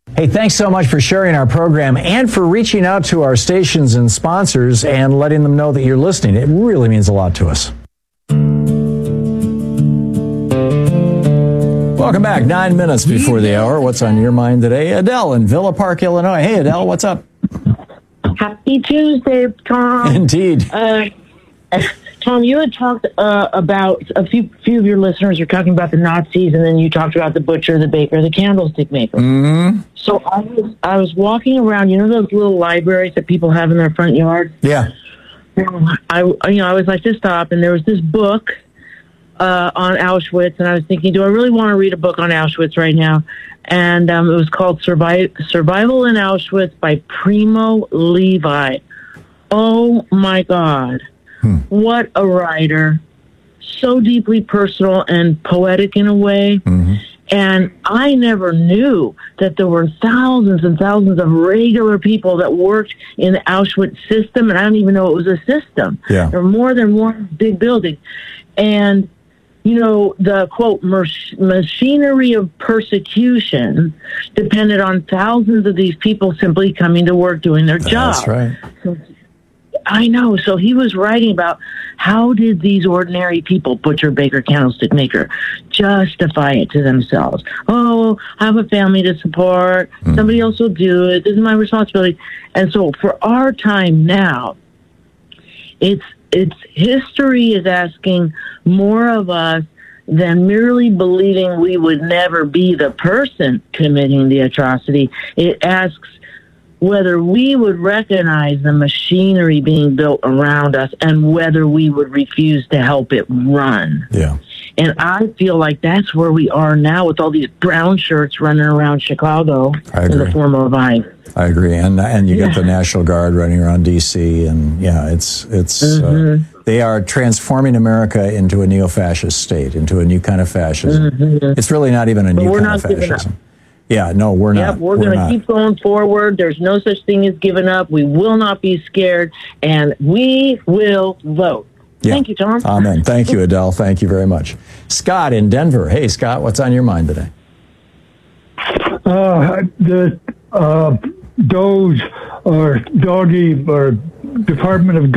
Hey, thanks so much for sharing our program and for reaching out to our stations and sponsors and letting them know that you're listening. It really means a lot to us. Welcome back. 9 minutes before the hour. What's on your mind today? Adele in Villa Park, Illinois. Hey, Adele, what's up? Happy Tuesday, Tom. Indeed. Tom, you had talked about a few of your listeners are talking about the Nazis, and then you talked about the butcher, the baker, the candlestick maker. Mm-hmm. So I was walking around. You know those little libraries that people have in their front yard? Yeah. I always like to stop, and there was this book on Auschwitz, and I was thinking, do I really want to read a book on Auschwitz right now? And it was called Survival in Auschwitz by Primo Levi. Oh, my God. What a writer. So deeply personal and poetic in a way. Mm-hmm. And I never knew that there were thousands and thousands of regular people that worked in the Auschwitz system, and I don't even know it was a system. Yeah. There were more than one big building. And, you know, the, quote, machinery of persecution depended on thousands of these people simply coming to work doing their job. That's right. So, I know. So he was writing about how did these ordinary people, butcher, baker, candlestick maker, justify it to themselves. Oh, I have a family to support. Somebody else will do it. This is my responsibility. And so for our time now, it's history is asking more of us than merely believing we would never be the person committing the atrocity. It asks whether we would recognize the machinery being built around us and whether we would refuse to help it run. Yeah. And I feel like that's where we are now with all these brown shirts running around Chicago in the form of ICE. I agree. And you get the National Guard running around D.C. and it's they are transforming America into a neo-fascist state, into a new kind of fascism. Mm-hmm. It's really not even a new kind of fascism. Yeah, no, we're not. Yep, we're going to keep going forward. There's no such thing as giving up. We will not be scared, and we will vote. Yeah. Thank you, Tom. Amen. Thank you, Adele. Thank you very much. Scott in Denver. Hey, Scott, what's on your mind today? The DOGE or Doggy or Department of